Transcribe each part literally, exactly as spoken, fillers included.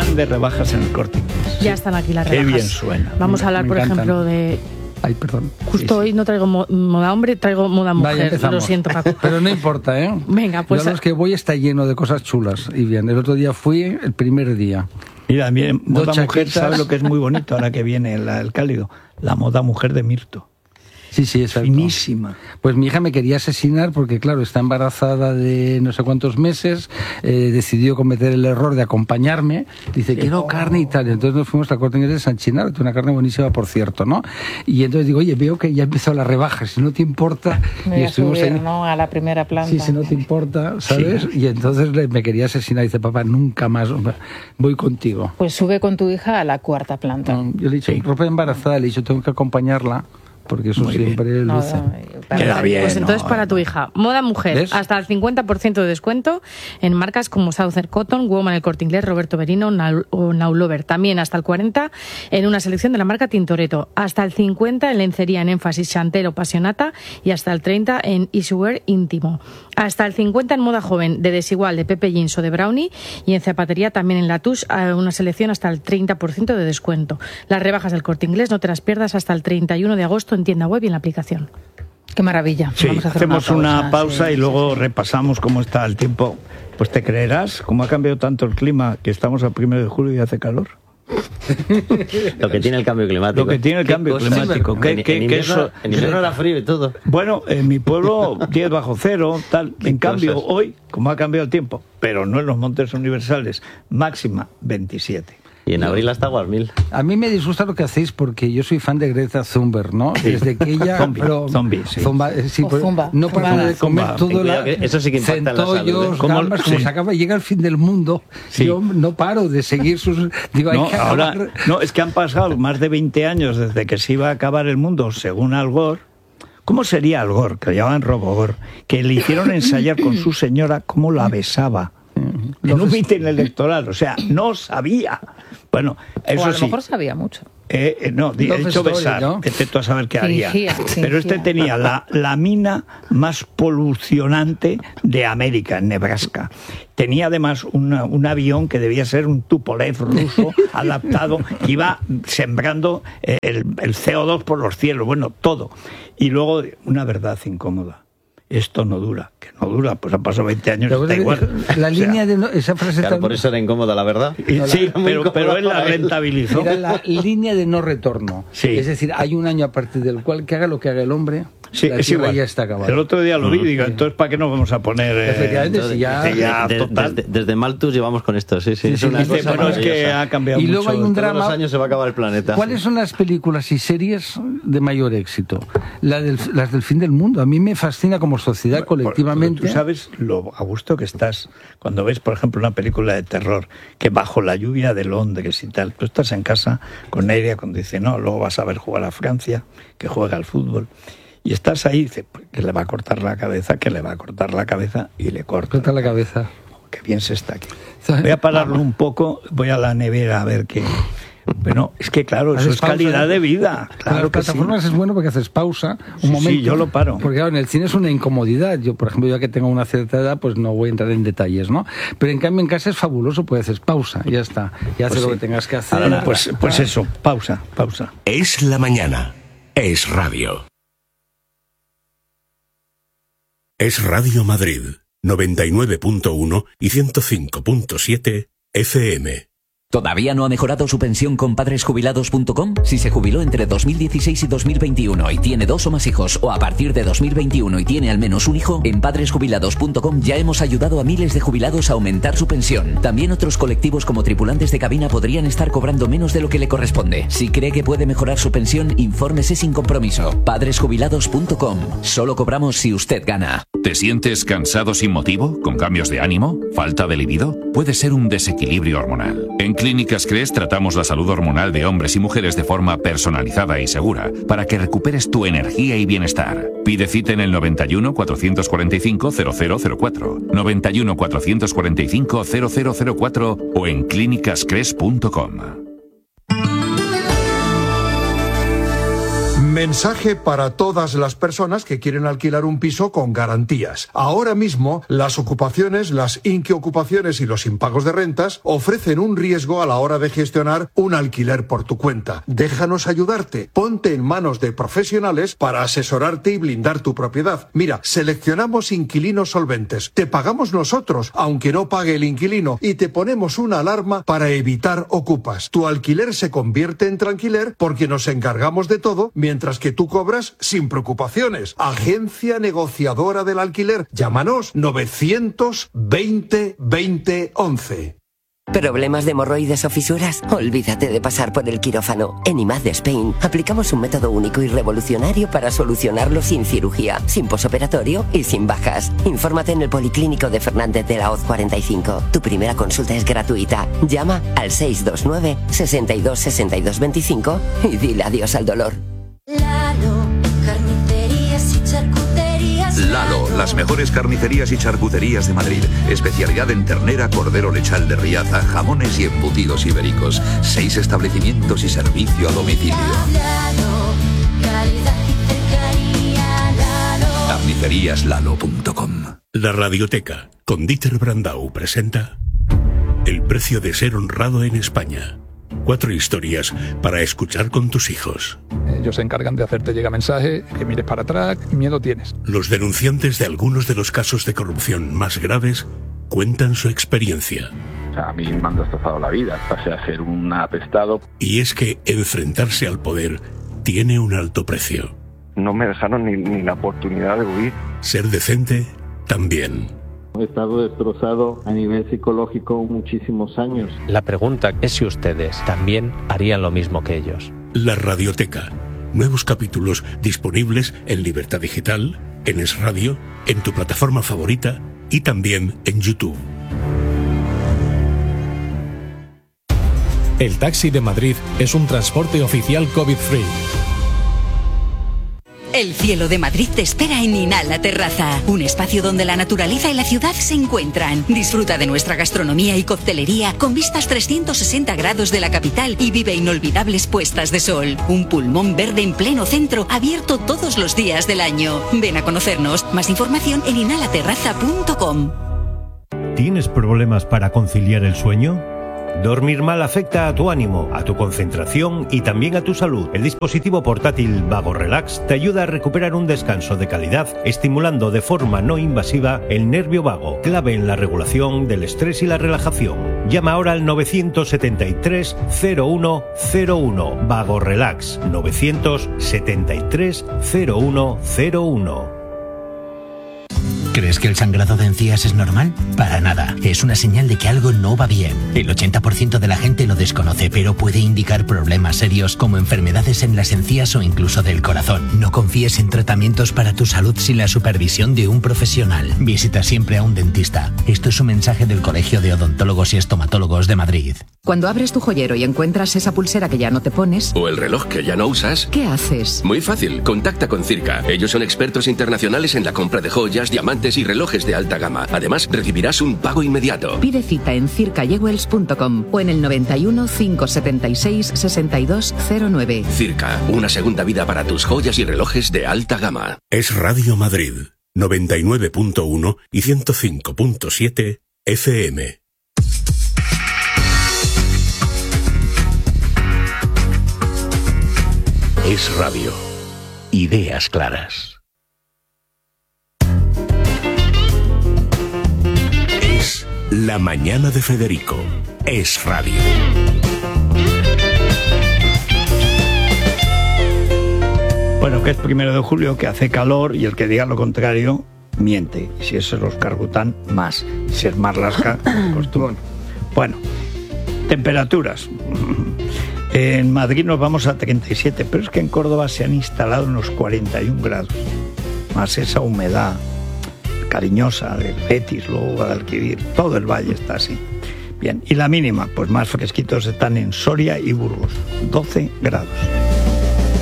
plan de rebajas en el Corte Inglés. Ya están aquí las rebajas. Qué bien suena. Vamos a hablar, por ejemplo, de... Ay, perdón. Justo sí, sí. Hoy no traigo mo- moda hombre, traigo moda mujer. Vaya, lo siento, Paco. Pero no importa, ¿eh? Venga, pues... Yo a los que voy está lleno de cosas chulas. Y bien, el otro día fui, el primer día. Mira, bien, moda mujer, ¿sabe lo que es muy bonito ahora que viene el, el cálido? La moda mujer de Mirto. Sí, sí, exacto. Finísima. Pues mi hija me quería asesinar porque, claro, está embarazada de no sé cuántos meses, eh, decidió cometer el error de acompañarme, dice, quiero oh. carne y tal. Entonces nos fuimos a la Corte Inglés de San Chinaro, una carne buenísima, por cierto, ¿no? Y entonces digo, oye, veo que ya empezó la rebaja, si no te importa... Me voy y a estuvimos subir, ahí, ¿no? A la primera planta. Sí, si no te importa, ¿sabes? Sí. Y entonces me quería asesinar, dice, papá, nunca más voy contigo. Pues sube con tu hija a la cuarta planta. No, yo le he dicho, sí. ropa embarazada, le he dicho, tengo que acompañarla. Porque eso muy siempre bien. luce. No, no, Queda bien. Pues entonces no, para tu hija, moda mujer, ¿ves? Hasta el cincuenta por ciento de descuento en marcas como Southern Cotton, Woman, El Corte Inglés, Roberto Berino o Now Lover. También hasta el cuarenta por ciento en una selección de la marca Tintoretto. Hasta el cincuenta por ciento en lencería en énfasis Chantel o Passionata y hasta el treinta por ciento en Easywear íntimo. Hasta el cincuenta por ciento en moda joven de Desigual, de Pepe Jeans o de Brownie, y en zapatería también en Latouche una selección hasta el treinta por ciento de descuento. Las rebajas del Corte Inglés no te las pierdas hasta el treinta y uno de agosto en tienda web y en la aplicación. Qué maravilla. Sí, Vamos a hacer hacemos una pausa, una pausa sí, y luego sí, sí. repasamos cómo está el tiempo. Pues te creerás cómo ha cambiado tanto el clima que estamos a primero de julio y hace calor. Lo que tiene el cambio climático. Lo que tiene el cambio climático. ¿Qué, en, qué, en, qué invierno, eso? en invierno era frío y todo. Bueno, en mi pueblo diez bajo cero, tal. En cambio, cosas? Hoy, como ha cambiado el tiempo, pero no en los montes universales, máxima veintisiete. Y en abril hasta aguas mil. A mí me disgusta lo que hacéis porque yo soy fan de Greta Thunberg, ¿no? Sí. Desde que ella... Zombie, pero, zombie, sí. Zumba, sí o zumba. No para de comer zumba. todo la... Eso sí que impacta en la salud, ¿eh? Como, gambas, como sí. se acaba, llega el fin del mundo. Sí. Yo no paro de seguir sus... Digo, no, hay que ahora, acabar... no, es que han pasado más de veinte años desde que se iba a acabar el mundo, según Al Gore. ¿Cómo sería Al Gore, que lo llamaban Robo Gore, que le hicieron ensayar con su señora cómo la besaba? En un mitin electoral, o sea, no sabía. Bueno, eso o a lo sí. mejor sabía mucho. Eh, eh, no, he hecho besar, ¿no? Vete tú a saber qué haría. Fingía, fingía. Pero este tenía la, la mina más polucionante de América, en Nebraska. Tenía además una, un avión que debía ser un Tupolev ruso adaptado, que iba sembrando el, el C O dos por los cielos, bueno, todo. Y luego una verdad incómoda. Esto no dura, que no dura, pues han pasado veinte años, está igual. La línea o sea, de no, esa frase claro, tan... por eso era incómoda, la verdad. Y, sí, pero, pero él la rentabilizó. Era la línea de no retorno. Sí. Es decir, hay un año a partir del cual que haga lo que haga el hombre, sí, la es igual. ya está acabada. El otro día lo vi y digo, entonces ¿para qué nos vamos a poner? Eh, Efectivamente, entonces, si ya... ya de, total. Desde, desde Malthus llevamos con esto, sí, sí. sí, es sí una dice, cosa bueno, es que ha cambiado y mucho. luego hay un drama. Todos los años se va a acabar el planeta. ¿Cuáles son las películas y series de mayor éxito? La del, las del fin del mundo. A mí me fascina como sociedad colectivamente. Tú sabes lo a gusto que estás cuando ves, por ejemplo, una película de terror que bajo la lluvia de Londres y tal, tú estás en casa con aire acondicionado, luego vas a ver jugar a Francia, que juega al fútbol, y estás ahí y dices, que le va a cortar la cabeza, que le va a cortar la cabeza, y le corta, corta la cabeza. Qué bien se está aquí. Voy a pararlo un poco, voy a la nevera a ver qué... Bueno, es que claro, eso es calidad de vida. Claro, las plataformas sí. Es bueno porque haces pausa un sí, momento. Sí, yo lo paro. Porque claro, en el cine es una incomodidad. Yo, por ejemplo, ya que tengo una cierta edad, pues no voy a entrar en detalles, ¿no? Pero en cambio en casa es fabuloso, porque haces pausa, ya está. Y haces pues lo sí. que tengas que hacer. Ahora, pues, pues eso, pausa, pausa. Es la mañana. Es radio. Es Radio Madrid, noventa y nueve punto uno y ciento cinco punto siete F M. ¿Todavía no ha mejorado su pensión con padres jubilados punto com? Si se jubiló entre dos mil dieciséis y dos mil veintiuno y tiene dos o más hijos, o a partir de dos mil veintiuno y tiene al menos un hijo, en padres jubilados punto com ya hemos ayudado a miles de jubilados a aumentar su pensión. También otros colectivos como tripulantes de cabina podrían estar cobrando menos de lo que le corresponde. Si cree que puede mejorar su pensión, infórmese sin compromiso. padres jubilados punto com. Solo cobramos si usted gana. ¿Te sientes cansado sin motivo? ¿Con cambios de ánimo? ¿Falta de libido? Puede ser un desequilibrio hormonal. En Clínicas Cres tratamos la salud hormonal de hombres y mujeres de forma personalizada y segura para que recuperes tu energía y bienestar. Pide cita en el noventa y uno, cuatrocientos cuarenta y cinco, cero cero cero cuatro, noventa y uno, cuatrocientos cuarenta y cinco, cero cero cero cuatro o en clínicas cres punto com. Mensaje para todas las personas que quieren alquilar un piso con garantías. Ahora mismo, las ocupaciones, las inquiocupaciones y los impagos de rentas ofrecen un riesgo a la hora de gestionar un alquiler por tu cuenta. Déjanos ayudarte. Ponte en manos de profesionales para asesorarte y blindar tu propiedad. Mira, seleccionamos inquilinos solventes. Te pagamos nosotros, aunque no pague el inquilino, y te ponemos una alarma para evitar ocupas. Tu alquiler se convierte en tranquiler porque nos encargamos de todo, mientras que tú cobras sin preocupaciones. Agencia negociadora del alquiler. Llámanos novecientos veinte veinte once. ¿Problemas de hemorroides o fisuras? Olvídate de pasar por el quirófano. En I M A D Spain aplicamos un método único y revolucionario para solucionarlo sin cirugía, sin posoperatorio y sin bajas. Infórmate en el Policlínico de Fernández de la Hoz cuarenta y cinco. Tu primera consulta es gratuita. Llama al seis dos nueve, sesenta y dos, sesenta y dos veinticinco y dile adiós al dolor. Lalo, carnicerías y charcuterías. Lalo, las mejores carnicerías y charcuterías de Madrid. Especialidad en ternera, cordero lechal de Riaza, jamones y embutidos ibéricos. Seis establecimientos y servicio a domicilio. Lalo, calidad y cercanía. Lalo. carnicerías lalo punto com. La Radioteca, con Dieter Brandau, presenta El precio de ser honrado en España. Cuatro historias para escuchar con tus hijos. Ellos se encargan de hacerte llegar mensaje, que mires para atrás, miedo tienes. Los denunciantes de algunos de los casos de corrupción más graves cuentan su experiencia. O sea, a mí me han destrozado la vida, pasé a ser un apestado. Y es que enfrentarse al poder tiene un alto precio. No me dejaron ni, ni la oportunidad de huir. Ser decente también. He estado destrozado a nivel psicológico muchísimos años. La pregunta es si ustedes también harían lo mismo que ellos. La Radioteca. Nuevos capítulos disponibles en Libertad Digital, en Es Radio, en tu plataforma favorita y también en YouTube. El taxi de Madrid es un transporte oficial COVID-free. El cielo de Madrid te espera en Inhala Terraza, un espacio donde la naturaleza y la ciudad se encuentran. Disfruta de nuestra gastronomía y coctelería con vistas trescientos sesenta grados de la capital y vive inolvidables puestas de sol. Un pulmón verde en pleno centro, abierto todos los días del año. Ven a conocernos. Más información en inhala terraza punto com. ¿Tienes problemas para conciliar el sueño? Dormir mal afecta a tu ánimo, a tu concentración y también a tu salud. El dispositivo portátil Vago Relax te ayuda a recuperar un descanso de calidad, estimulando de forma no invasiva el nervio vago, clave en la regulación del estrés y la relajación. Llama ahora al novecientos setenta y tres, cero uno cero uno. Vago Relax, novecientos setenta y tres, cero uno cero uno. ¿Crees que el sangrado de encías es normal? Para nada. Es una señal de que algo no va bien. El ochenta por ciento de la gente lo desconoce, pero puede indicar problemas serios como enfermedades en las encías o incluso del corazón. No confíes en tratamientos para tu salud sin la supervisión de un profesional. Visita siempre a un dentista. Esto es un mensaje del Colegio de Odontólogos y Estomatólogos de Madrid. Cuando abres tu joyero y encuentras esa pulsera que ya no te pones... o el reloj que ya no usas... ¿qué haces? Muy fácil. Contacta con Circa. Ellos son expertos internacionales en la compra de joyas, diamantes y relojes de alta gama. Además, recibirás un pago inmediato. Pide cita en circa jewels punto com o en el noventa y uno, cinco setenta y seis, sesenta y dos cero nueve. Circa, una segunda vida para tus joyas y relojes de alta gama. Es Radio Madrid, noventa y nueve punto uno y ciento cinco punto siete F M. Es Radio. Ideas claras. Es La Mañana de Federico. Es Radio. Bueno, que es primero de julio, que hace calor, y el que diga lo contrario miente. Y si es el Oscar Gután, más. Y si es Marlaska, pues tú. Bueno, temperaturas. En Madrid nos vamos a treinta y siete, pero es que en Córdoba se han instalado unos cuarenta y un grados. Más esa humedad cariñosa del Betis, luego Guadalquivir, todo el valle está así. Bien, y la mínima, pues más fresquitos están en Soria y Burgos, doce grados.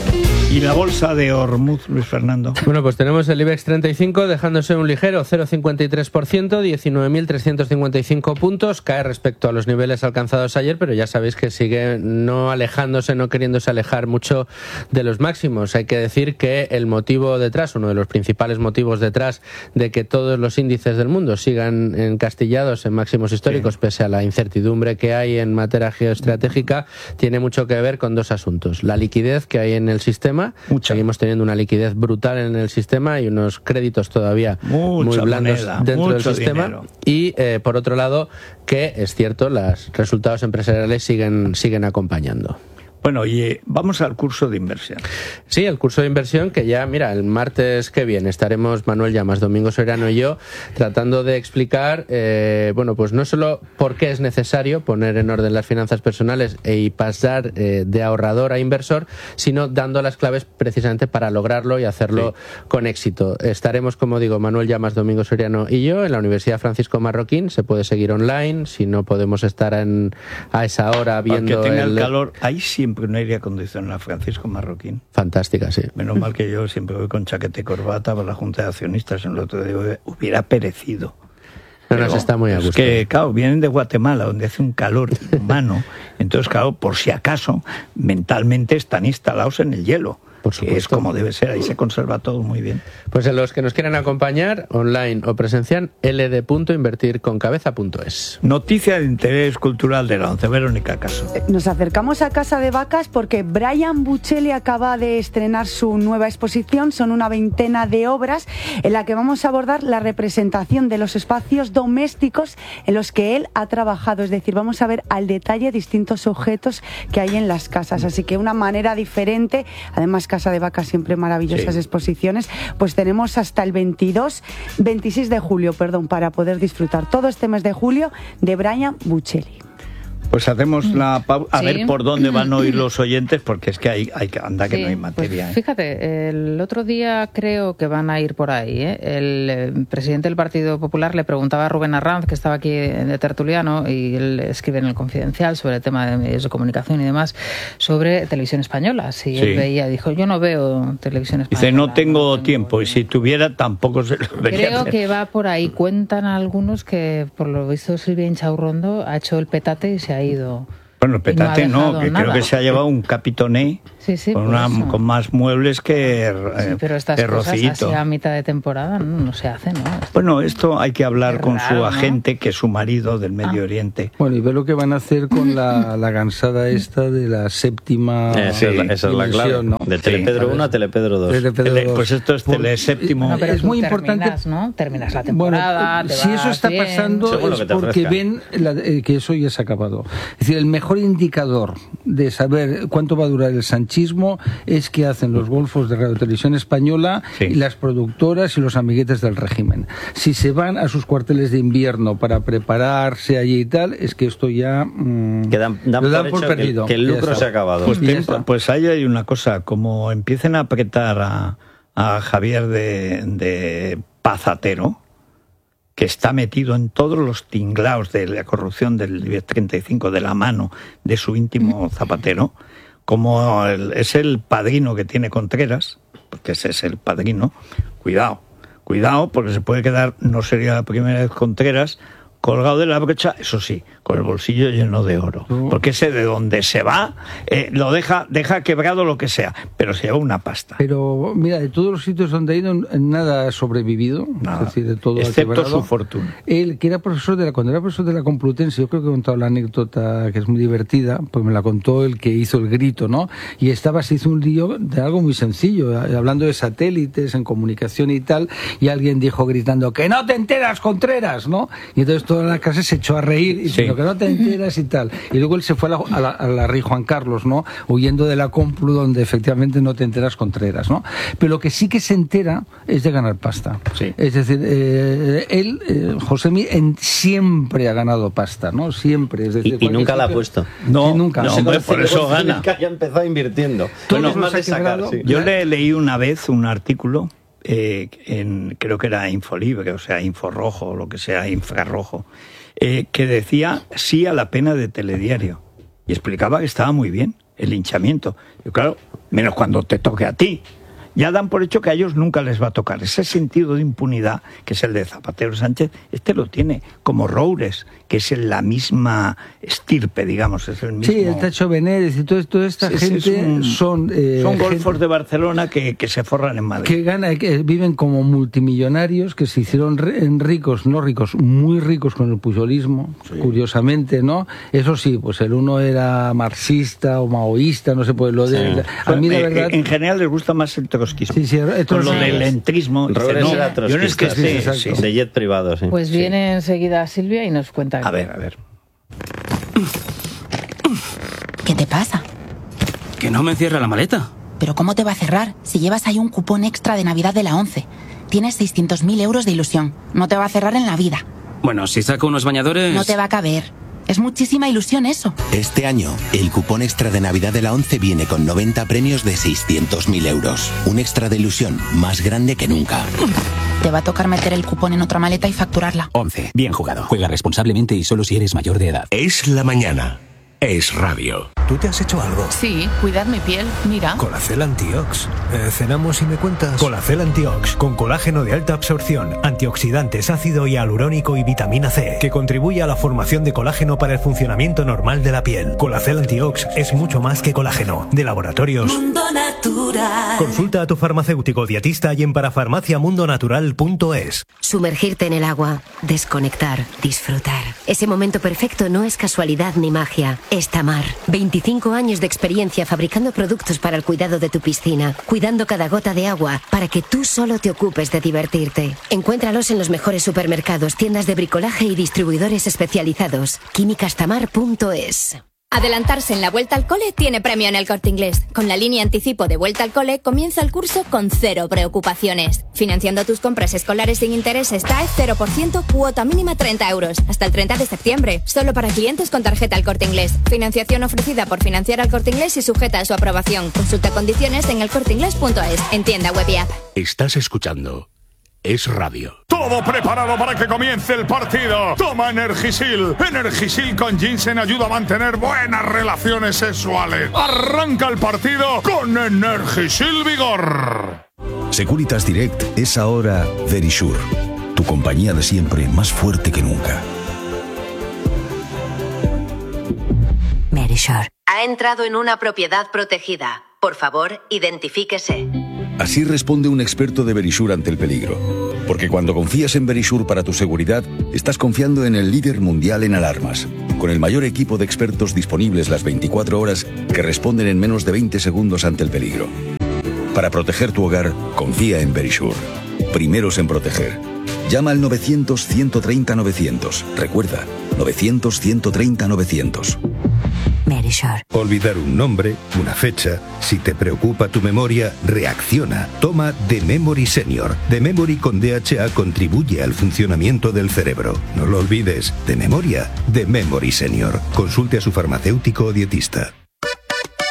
¿Y la bolsa de Hormuz, Luis Fernando? Bueno, pues tenemos el IBEX treinta y cinco dejándose un ligero cero coma cincuenta y tres por ciento, diecinueve mil trescientos cincuenta y cinco puntos, cae respecto a los niveles alcanzados ayer, pero ya sabéis que sigue no alejándose, no queriéndose alejar mucho de los máximos. Hay que decir que el motivo detrás, uno de los principales motivos detrás de que todos los índices del mundo sigan encastillados en máximos históricos, sí, pese a la incertidumbre que hay en materia geoestratégica, tiene mucho que ver con dos asuntos. La liquidez que hay en el sistema. Mucha. Seguimos teniendo una liquidez brutal en el sistema y unos créditos todavía Mucha muy blandos moneda, dentro del sistema. Dinero. Y, eh, por otro lado, que es cierto, los resultados empresariales siguen, siguen acompañando. Bueno, y vamos al curso de inversión. Sí, el curso de inversión que ya, mira, el martes que viene estaremos Manuel Llamas, Domingo Soriano y yo tratando de explicar, eh, bueno, pues no solo por qué es necesario poner en orden las finanzas personales y pasar eh, de ahorrador a inversor, sino dando las claves precisamente para lograrlo y hacerlo sí. con éxito. Estaremos, como digo, Manuel Llamas, Domingo Soriano y yo en la Universidad Francisco Marroquín. Se puede seguir online, si no podemos estar en, a esa hora viendo... Aunque tenga el, el calor, ahí siempre un aire acondicionado en la Francisco Marroquín. Fantástica, sí. Menos mal que yo siempre voy con chaqueta y corbata para la Junta de Accionistas. En el otro día hubiera perecido. No, nos está muy a gusto. Es que, claro, vienen de Guatemala, donde hace un calor humano. Entonces, claro, por si acaso, mentalmente están instalados en el hielo. Que es como debe ser, ahí se conserva todo muy bien. Pues a los que nos quieran acompañar, online o presencial, l d punto invertir con cabeza punto es. Noticia de interés cultural de la once, Verónica Caso. Nos acercamos a Casa de Vacas porque Brian Buccelli acaba de estrenar su nueva exposición. Son una veintena de obras en la que vamos a abordar la representación de los espacios domésticos en los que él ha trabajado. Es decir, vamos a ver al detalle distintos objetos que hay en las casas. Así que una manera diferente, además Casa de Vacas siempre maravillosas sí. exposiciones, pues tenemos hasta el veintidós, veintiséis de julio, perdón, para poder disfrutar todo este mes de julio de Brian Buccelli. Pues hacemos la pausa, a sí. ver por dónde van a oír los oyentes, porque es que hay, hay anda que sí, no hay materia. Pues fíjate, el otro día creo que van a ir por ahí. ¿eh? El, el presidente del Partido Popular le preguntaba a Rubén Arranz, que estaba aquí de tertuliano, y él escribe en El Confidencial sobre el tema de medios de comunicación y demás, sobre televisión española. Si sí. él veía, dijo, yo no veo televisión española. Dice, no tengo, no tengo tiempo, y si tuviera tampoco se lo vería. Creo que va por ahí. Cuentan algunos que, por lo visto, Silvia Inchaurrondo ha hecho el petate y se ha ido. Bueno, el petate no, no que nada. Creo que se ha llevado un capitoné sí, sí, con, una, con más muebles que eh, sí, pero estas cosas así a mitad de temporada no, no se hace, ¿no? Bueno, esto hay que hablar Qué con raro, su agente, ¿no? Que es su marido del Medio ah. Oriente. Bueno, y ve lo que van a hacer con la, la gansada esta de la séptima eh, sí, esa es la clave, ¿no? De Telepedro sí, uno a Telepedro dos. Tele, pues esto es Tele séptimo. No, pero es muy terminas, importante, ¿no? Terminas la temporada, bueno, te si vas eso está bien. pasando es porque ven la, eh, que eso ya se ha acabado. Es decir, el mejor indicador de saber cuánto va a durar el sanchismo es que hacen los golfos de Radio Televisión Española sí. y las productoras y los amiguetes del régimen. Si se van a sus cuarteles de invierno para prepararse allí y tal, es que esto ya mmm, que dan, dan lo dan por, por perdido. Que, que el lucro se ha acabado. Pues, ten, pues ahí hay una cosa, como empiecen a apretar a, a Javier de, de Pazatero, que está metido en todos los tinglaos de la corrupción del IBEX treinta y cinco de la mano de su íntimo Zapatero, como el, es el padrino que tiene Contreras, porque ese es el padrino, cuidado, cuidado, porque se puede quedar, no sería la primera vez Contreras, colgado de la brocha, eso sí, con el bolsillo lleno de oro. Porque ese de donde se va, eh, lo deja deja quebrado lo que sea, pero se lleva una pasta. Pero mira, de todos los sitios donde ha ido, nada ha sobrevivido. Nada, es decir, de todo excepto su fortuna. Él, que era profesor de la, cuando era profesor de la Complutense, yo creo que he contado la anécdota que es muy divertida, pues me la contó el que hizo el grito, ¿no? Y estaba, se hizo un lío de algo muy sencillo, hablando de satélites, en comunicación y tal, y alguien dijo gritando, ¡que no te enteras, Contreras!, ¿no? Y entonces toda la clase se echó a reír, y sí. que no te enteras y tal. Y luego él se fue a la, a la, a la Rey Juan Carlos, ¿no? Huyendo de la Complu, donde efectivamente no te enteras, Contreras, ¿no? Pero lo que sí que se entera es de ganar pasta. Sí. Es decir, eh, él, eh, Josemi, en, siempre ha ganado pasta, ¿no? Siempre. Es decir, y, y nunca la ha puesto. No, sí, nunca. No, hombre, por eso gana. Que haya empezado invirtiendo. Bueno, más de sacar, sí. Yo le leí una vez un artículo, eh, en, creo que era Infolibre, o sea, Inforrojo, o lo que sea, Infrarrojo, eh, que decía sí a la pena de Telediario. Y explicaba que estaba muy bien, el linchamiento. Y claro, menos cuando te toque a ti. Ya dan por hecho que a ellos nunca les va a tocar. Ese sentido de impunidad, que es el de Zapatero Sánchez, este lo tiene, como Roures, que es en la misma estirpe, digamos, es el mismo... Sí, el Tacho Benítez y todo, toda esta sí, gente un, son... Eh, son golfos gente, de Barcelona que, que se forran en Madrid. Que, gana, que viven como multimillonarios, que se hicieron ricos, no ricos, muy ricos con el pujolismo, sí. Curiosamente, ¿no? Eso sí, pues el uno era marxista o maoísta, no sé, pues lo de... Sí. A mí, la verdad... En general les gusta más el trotskismo. Sí, sí, con lo del entrismo. No, yo no es que sí, sí, sí. De jet privado, sí. Pues viene sí. enseguida Silvia y nos cuenta. A ver, a ver. ¿Qué te pasa? Que no me cierra la maleta. ¿Pero cómo te va a cerrar? Si llevas ahí un cupón extra de Navidad de la ONCE. Tienes seiscientos mil euros de ilusión. No te va a cerrar en la vida. Bueno, si saco unos bañadores... No te va a caber. Es muchísima ilusión eso. Este año, el cupón extra de Navidad de la ONCE viene con noventa premios de seiscientos mil euros. Un extra de ilusión más grande que nunca. Te va a tocar meter el cupón en otra maleta y facturarla. ONCE. Bien jugado. Juega responsablemente y solo si eres mayor de edad. Es la mañana. Es radio. ¿Tú te has hecho algo? Sí, cuidar mi piel, mira. Colacel Antiox. Eh, ¿Cenamos y me cuentas? Colacel Antiox, con colágeno de alta absorción, antioxidantes, ácido hialurónico y vitamina C, que contribuye a la formación de colágeno para el funcionamiento normal de la piel. Colacel Antiox es mucho más que colágeno. De Laboratorios Mundo Natural. Consulta a tu farmacéutico dietista y en parafarmacia mundo natural punto es. Sumergirte en el agua, desconectar, disfrutar. Ese momento perfecto no es casualidad ni magia. Es Tamar. veinticinco años de experiencia fabricando productos para el cuidado de tu piscina, cuidando cada gota de agua para que tú solo te ocupes de divertirte. Encuéntralos en los mejores supermercados, tiendas de bricolaje y distribuidores especializados. químicas tamar punto es. Adelantarse en la Vuelta al Cole tiene premio en El Corte Inglés. Con la línea anticipo de Vuelta al Cole comienza el curso con cero preocupaciones. Financiando tus compras escolares sin intereses T A E cero por ciento, cuota mínima treinta euros. Hasta el treinta de septiembre. Solo para clientes con tarjeta El Corte Inglés. Financiación ofrecida por Financiar al Corte Inglés y sujeta a su aprobación. Consulta condiciones en el corte inglés punto es. En tienda web y app. Estás escuchando Es Radio. Todo preparado para que comience el partido. Toma Energisil. Energisil con ginseng ayuda a mantener buenas relaciones sexuales. Arranca el partido con Energisil Vigor. Securitas Direct es ahora Verisure. Tu compañía de siempre más fuerte que nunca. Verisure. Ha entrado en una propiedad protegida. Por favor, identifíquese. Así responde un experto de Verisure ante el peligro. Porque cuando confías en Verisure para tu seguridad, estás confiando en el líder mundial en alarmas, con el mayor equipo de expertos disponibles las veinticuatro horas que responden en menos de veinte segundos ante el peligro. Para proteger tu hogar, confía en Verisure. Primeros en proteger. Llama al novecientos, ciento treinta, novecientos. Recuerda, novecientos, ciento treinta, novecientos. Verisure. Olvidar un nombre, una fecha. Si te preocupa tu memoria, reacciona. Toma The Memory Senior. The Memory con D H A contribuye al funcionamiento del cerebro. No lo olvides. De memoria, The Memory Senior. Consulte a su farmacéutico o dietista.